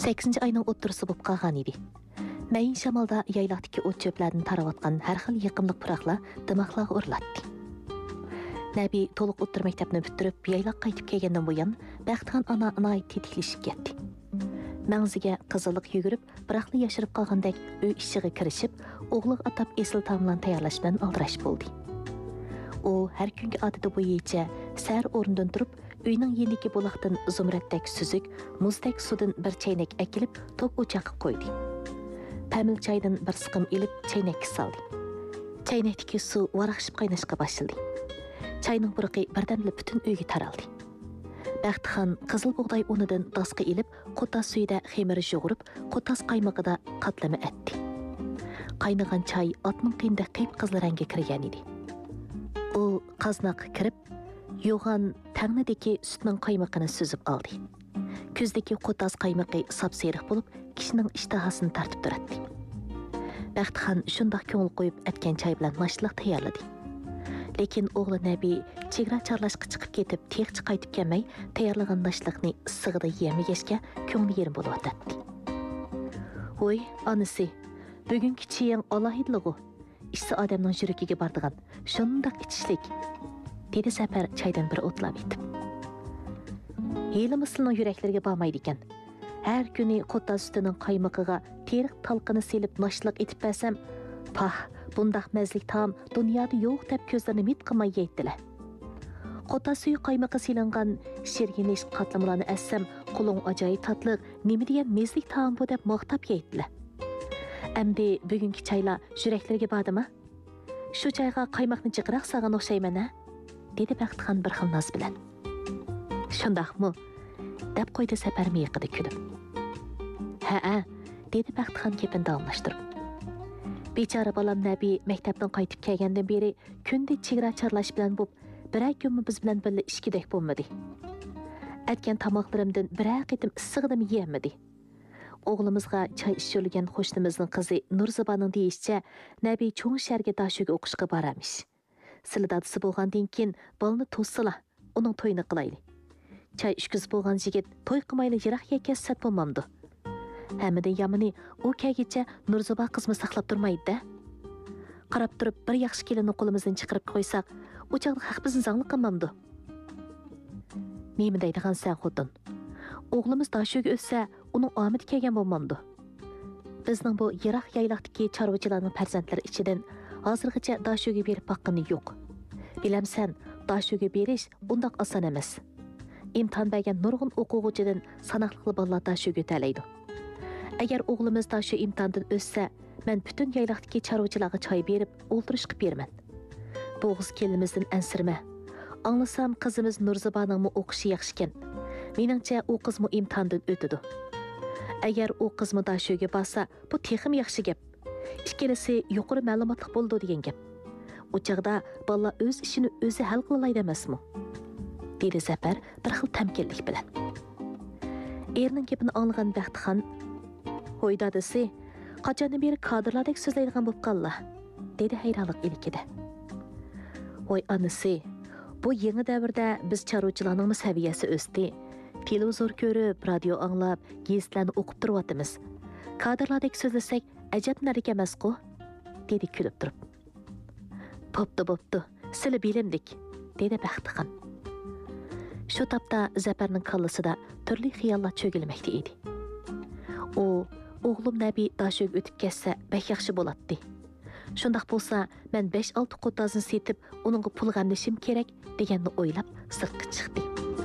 8 ayning o'ttirisi bo'lib qolgan edi. Mayin shamolda yayloqdagi o't cho'plarni taravotgan har xil yiqimli puroqlar dimoqlarga uriladi. Nabi to'liq o'ttir maktabni bitirib, yayloq qaytib kelgandan buyon Baxtixon ona inoyat tetiklashib ketdi. Mangziga qiziliq yugurib, biroqni yashirib qolgandek uy ishiga kirishib, o'g'liga atab esil taomlarni tayyorlash bilan aldirash bo'ldi. U har kungi odati bo'yicha sar o'rnidan turib, uyning yendagi buloqdan zumratdek suzuk, muzdek suvdan bir chaynak akilib, to'q o'choqqa qo'ydi. Pamil choydan bir siqim ilib, chaynakka soldi. Chaynakdagi suv varaqshib qaynashga boshladi. Çayning puruqi birdamli butun uyga taraldi. Baxtixon qizil bug'doy unidan dasqa ilib, qo'tas suyida xemiri yo'g'irib, qo'tas qaymog'ida qatlama etdi. Qaynagan choy otning qiyinda qiyib qizil rangga kirgan edi. U qaznaqqa kirib, yo'g'an tangnidagi sutning qaymog'ini suzib oldi. Ko'zdagi qo'tas qaymog'i sapsariq bo'lib, kishining ishtahasini tartib turadi. Baxtixon shundoq ko'ngil qo'yib atgan choy bilan mashliq tayyorladi. Lekin o'g'li Nabi chegara chorlashga chiqib ketib, texchi qaytib kelmay, tayyorlagan nashliqni issig'ida yemagashga ko'ngli yerim bo'lib o'tadi. "Voy, onasi, bugungi chiying alohidlig'i. Ishsi odamning yuragiga bordigan, shundoq ichishlik", dedi Safar choydan bir o'tlab etib. "Heli mislning yuraklariga bormaydi ekan. Har kuni qo'ta sutining qaymog'iga teriq talqini selib nashliq etib bersam, pah, bundaq mazlik taom dunyoda yo'q deb ko'zlarini mit qilmay yeydilar. Qo'ta suyi qaymog'i silingan shirginish qatlamlarni assam, qo'ling ajoyib tatliq, nima degan mazlik taom bu deb maqtab yeydilar. Endi bugungi choylar yuraklarga bordimi? Shu choyga qaymoqni jiqroq solgan o'xshayman-a?" dedi Baxtixon bir xil noz bilan. "Shundaqmi?" deb qo'ydi Safar miyiqida kulib. "Ha-a", dedi Baxtixon gapini davomlashtirib. "Bechora bolam Nabi maktabdan qaytib kelgandan beri kunda chegara chorlash bilan bo'lib, bir kunmi biz bilan birga ishkidek bo'lmadi. Aytgan tomoqlarimdan bir qitim issig'idimi yeyolmadi. O'g'limizga choy ishirgan qo'shnimizning qizi Nurzibaning deyishicha, Nabi cho'ng sharga dashuga o'qishga boramish. Sizlar dadasi bo'lgandan keyin bolni to'sila, uning to'yini qilayli. Choy ishkiz bo'lgan yigit to'y qilmayli yiroq yetkazsat bo'lmamdi. Hammadan yomoni u kelgicha Nurziba qizmi saqlab turmaydi-da. Qarab turib bir yaxshi kelinni qo'limizdan chiqarib qo'ysak, u chaqda haq bizni zangli qilmamdi." "Nima deydigan sen xotin? O'g'limiz dashuga o'tsa, uning omidi kelgan bo'lmamdi. Bizning bu yiroq yayloqdagi chorvachilarning farzandlari ichidan hozirgacha dashuga berib baqqani yo'q. Bilamsan, dashuga berish undoq oson emas. Imtihon bergan nurg'un o'quvchidan sanoqli bolalar dashuga o'talaydi. Agar o'g'limiz shu imtihondan o'tsa, men butun yayloqdagi chorvachilarga choy berib, o'ltirishga beraman. Bu o'g'iz kelinimizdan ansirma. Anglasam qizimiz Nurzibaning o'qishi yaxshi ekan. Meningcha u qizmi imtihondan o'tadi. Agar u qizmi dashuga borsa, bu texim yaxshi gap. Ikkalasi yuqori ma'lumotli bo'ldi degan gap. U chaqda bolalar o'z ishini o'zi hal qilaydi emasmi?" dedi Zafar bir xil tamkinlik bilan. Erining gapini anglagan Baxtixon, "Hoy dadasi, qachondan beri kadrlardek so'zlaydigan bo'lib qollar", dedi hayronlik ilikida. "Voy onasi, bu yangi davrda biz chorvachilarning saviyasi o'sdi. Televizor ko'rib, radio anglab, gazetlarni o'qib turyapmiz. Kadrlardek so'zlasak, ajab narsa emas-ku", dedi kulib turib. "Bo'pti, sizlar bilimdik", dedi Baxtixon. Shu topda Zafarning kallasida turli xiyollar cho'gilmoqda edi. U o'g'lim Nabi dashuga o'tib ketsa, bek yaxshi bo'ladi. Shundaq bo'lsa, men 5-6 qo'tazini setib, uningga pul g'amlashim kerak deganni o'ylab sirtqa chiqdi.